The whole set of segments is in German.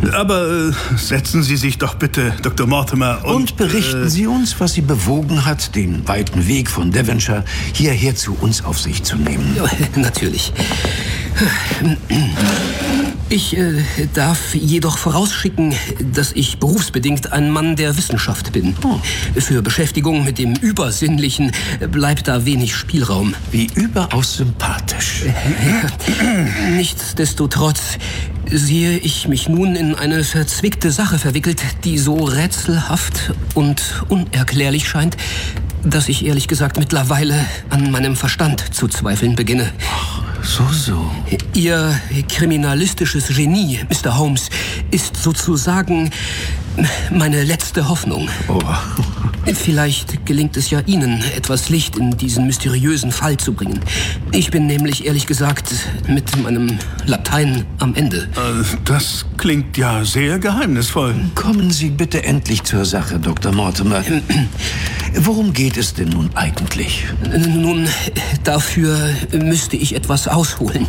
Aber setzen Sie sich doch bitte, Dr. Mortimer. Und berichten Sie uns, was Sie bewogen hat, den weiten Weg von Devonshire hierher zu uns auf sich zu nehmen. Ja, natürlich. Ich darf jedoch vorausschicken, dass ich berufsbedingt ein Mann der Wissenschaft bin. Für Beschäftigung mit dem Übersinnlichen bleibt da wenig Spielraum. Wie überaus sympathisch. Nichtsdestotrotz sehe ich mich nun in eine verzwickte Sache verwickelt, die so rätselhaft und unerklärlich scheint, dass ich ehrlich gesagt mittlerweile an meinem Verstand zu zweifeln beginne. So. Ihr kriminalistisches Genie, Mr. Holmes, ist sozusagen meine letzte Hoffnung. Oh. Vielleicht gelingt es ja Ihnen, etwas Licht in diesen mysteriösen Fall zu bringen. Ich bin nämlich, ehrlich gesagt, mit meinem Latein am Ende. Das klingt ja sehr geheimnisvoll. Kommen Sie bitte endlich zur Sache, Dr. Mortimer. Worum geht es denn nun eigentlich? Nun, dafür müsste ich etwas ausholen.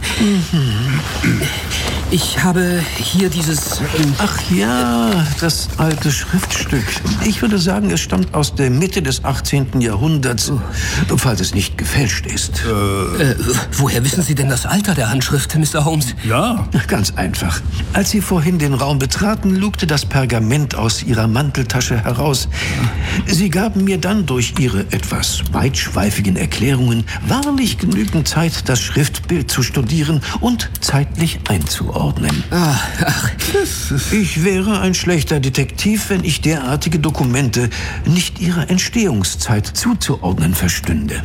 Ich habe hier dieses... Ach ja, das alte Schriftstück. Ich würde sagen, es stammt aus der Mitte des 18. Jahrhunderts, falls es nicht gefälscht ist. Woher wissen Sie denn das Alter der Handschrift, Mr. Holmes? Ja. Ganz einfach. Als Sie vorhin den Raum betraten, lugte das Pergament aus Ihrer Manteltasche heraus. Sie gaben mir dann durch Ihre etwas weitschweifigen Erklärungen wahrlich genügend Zeit, das Schriftbild zu studieren und zeitlich einzuordnen. Ach. Ich wäre ein schlechter Detektiv, wenn ich derartige Dokumente nicht ihrer Entstehungszeit zuzuordnen verstünde.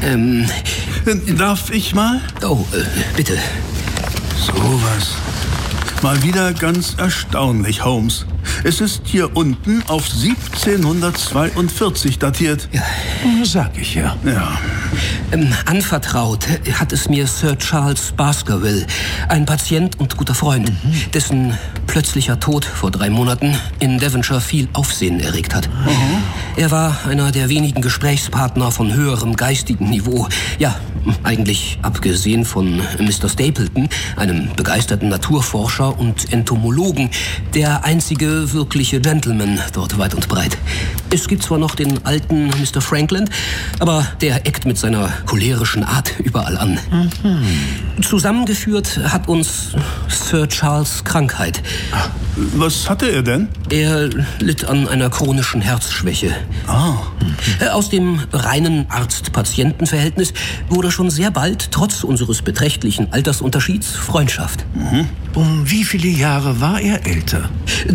Darf ich mal? Oh, bitte. Sowas. Mal wieder ganz erstaunlich, Holmes. Es ist hier unten auf 1742 datiert. Ja. Sag ich ja. Ja. Anvertraut hat es mir Sir Charles Baskerville, ein Patient und guter Freund, dessen plötzlicher Tod vor 3 Monaten in Devonshire viel Aufsehen erregt hat. Er war einer der wenigen Gesprächspartner von höherem geistigen Niveau. Ja, eigentlich abgesehen von Mr. Stapleton, einem begeisterten Naturforscher und Entomologen, der einzige wirkliche Gentleman dort weit und breit. Es gibt zwar noch den alten Mr. Frankland, aber der eckt mit seiner cholerischen Art überall an. Zusammengeführt hat uns Sir Charles' Krankheit. Was hatte er denn? Er litt an einer chronischen Herzschwäche. Aus dem reinen Arzt-Patienten-Verhältnis wurde schon sehr bald, trotz unseres beträchtlichen Altersunterschieds, Freundschaft. Um wie viele Jahre war er älter?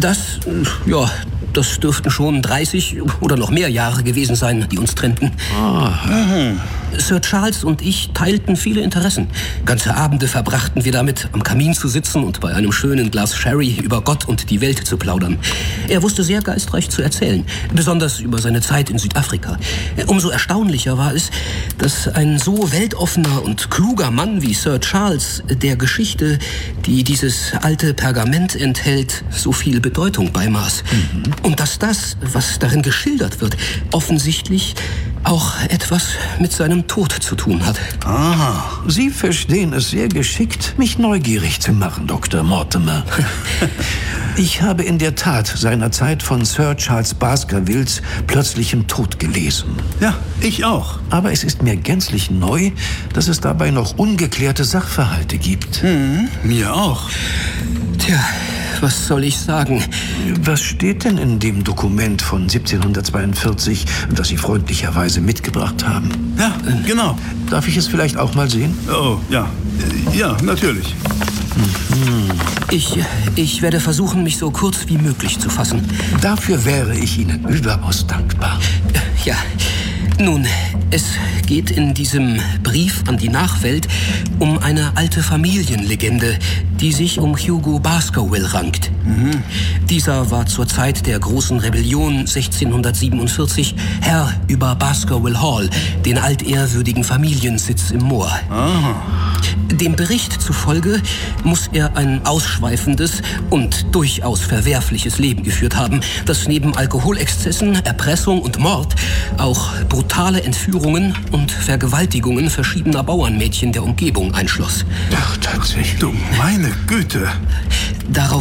Das dürften schon 30 oder noch mehr Jahre gewesen sein, die uns trennten. Sir Charles und ich teilten viele Interessen. Ganze Abende verbrachten wir damit, am Kamin zu sitzen und bei einem schönen Glas Sherry über Gott und die Welt zu plaudern. Er wusste sehr geistreich zu erzählen, besonders über seine Zeit in Südafrika. Umso erstaunlicher war es, dass ein so weltoffener und kluger Mann wie Sir Charles der Geschichte, die dieses alte Pergament enthält, so viel Bedeutung beimaß. Und dass das, was darin geschildert wird, offensichtlich auch etwas mit seinem Tod zu tun hat. Sie verstehen es sehr geschickt, mich neugierig zu machen, Dr. Mortimer. Ich habe in der Tat seinerzeit von Sir Charles Baskervilles plötzlichem Tod gelesen. Ja, ich auch. Aber es ist mir gänzlich neu, dass es dabei noch ungeklärte Sachverhalte gibt. Mir auch. Tja, was soll ich sagen? Was steht denn in dem Dokument von 1742, das Sie freundlicherweise mitgebracht haben? Ja, genau. Darf ich es vielleicht auch mal sehen? Oh, ja. Ja, natürlich. Ich werde versuchen, mich so kurz wie möglich zu fassen. Dafür wäre ich Ihnen überaus dankbar. Ja, nun, es geht in diesem Brief an die Nachwelt um eine alte Familienlegende, die sich um Hugo Baskerville rankt. Dieser war zur Zeit der großen Rebellion 1647 Herr über Baskerville Hall, den altehrwürdigen Familiensitz im Moor. Dem Bericht zufolge muss er ein ausschweifendes und durchaus verwerfliches Leben geführt haben, das neben Alkoholexzessen, Erpressung und Mord auch brutale Entführungen und Vergewaltigungen verschiedener Bauernmädchen der Umgebung einschloss. Ach, tatsächlich. Du meine Güte. Darauf